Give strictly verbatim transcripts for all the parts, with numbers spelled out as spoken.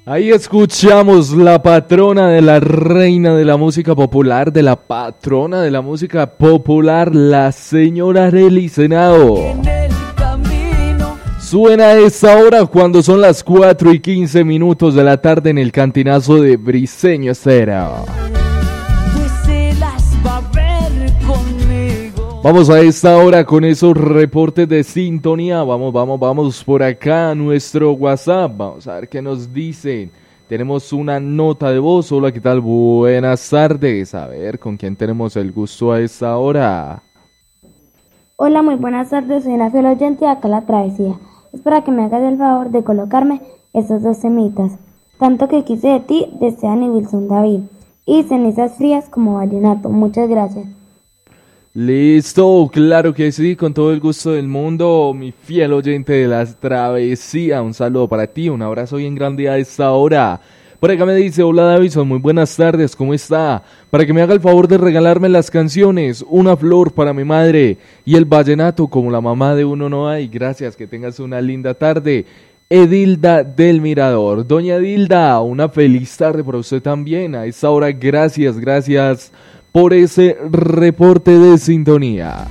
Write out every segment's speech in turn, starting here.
Ahí escuchamos la patrona de la reina de la música popular, de la patrona de la música popular, la señora Arely Senao. Suena a esta hora cuando son las cuatro y quince minutos de la tarde en el cantinazo de Briseño Estéreo. Vamos a esta hora con esos reportes de sintonía. Vamos, vamos, vamos por acá a nuestro WhatsApp. Vamos a ver qué nos dicen. Tenemos una nota de voz. Hola, ¿qué tal? Buenas tardes. A ver, ¿con quién tenemos el gusto a esta hora? Hola, muy buenas tardes. Soy una fiel oyente de acá La Travesía. Es para que me hagas el favor de colocarme estos dos temitas. Tanto que quise de ti, de Esteban y Wilson David. Y Cenizas Frías como vallenato. Muchas gracias. Listo, claro que sí, con todo el gusto del mundo, mi fiel oyente de La Travesía. Un saludo para ti, un abrazo bien grande a esta hora. Por acá me dice, hola Davison, muy buenas tardes, ¿cómo está? Para que me haga el favor de regalarme las canciones, Una flor para mi madre y el vallenato, como la mamá de uno no hay. Gracias, que tengas una linda tarde. Edilda del Mirador. Doña Edilda, una feliz tarde para usted también. A esta hora, gracias, gracias por ese reporte de sintonía.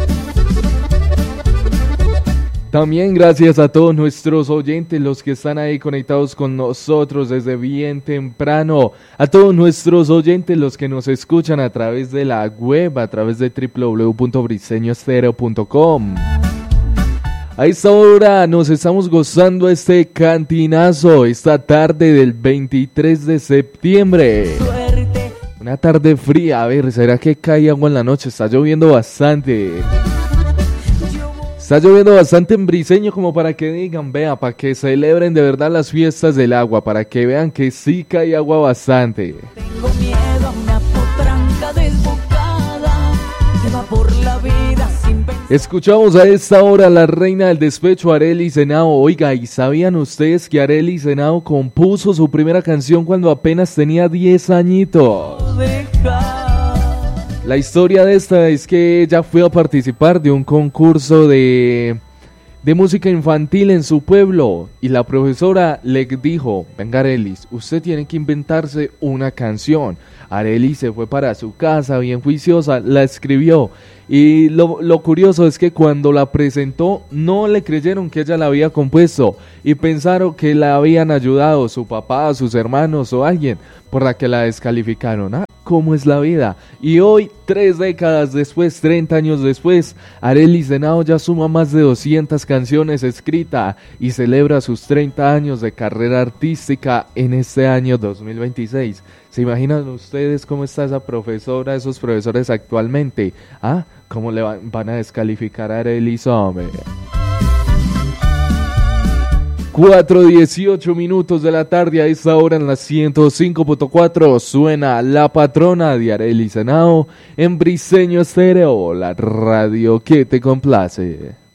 También gracias a todos nuestros oyentes, los que están ahí conectados con nosotros desde bien temprano. A todos nuestros oyentes, los que nos escuchan a través de la web, a través de doble u doble u doble u punto briseño estéreo punto com. A esta hora nos estamos gozando este cantinazo, esta tarde del veintitrés de septiembre. Una tarde fría, a ver, ¿será que cae agua en la noche? Está lloviendo bastante. Está lloviendo bastante en Briseño, como para que digan, vea, para que celebren de verdad las fiestas del agua, para que vean que sí cae agua bastante. Tengo miedo a una potranca desbocada que va por la vida sin pensar. Escuchamos a esta hora a la reina del despecho, Arely Senao. Oiga, ¿y sabían ustedes que Arely Senao compuso su primera canción cuando apenas tenía diez añitos? La historia de esta es que ella fue a participar de un concurso de, de música infantil en su pueblo y la profesora le dijo, venga Arely, usted tiene que inventarse una canción. Arely se fue para su casa bien juiciosa, la escribió y lo, lo curioso es que cuando la presentó no le creyeron que ella la había compuesto y pensaron que la habían ayudado su papá, sus hermanos o alguien, por la que la descalificaron. ¿Ah? ¿Cómo es la vida? Y hoy, tres décadas después, treinta años después, Arely Senao ya suma más de doscientas canciones escritas y celebra sus treinta años de carrera artística en este año dos mil veintiséis. ¿Se imaginan ustedes cómo está esa profesora, esos profesores actualmente? ¿Ah? ¿Cómo le van, van a descalificar a Arely Sommer? cuatro dieciocho minutos de la tarde, a esta hora en la ciento cinco punto cuatro suena La Patrona de Arely Senao en Briseño Estéreo, la radio que te complace.